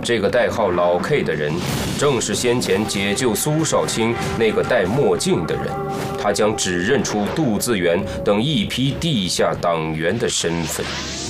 这个代号老 K 的人，正是先前解救苏少卿那个戴墨镜的人。他将指认出杜自元等一批地下党员的身份。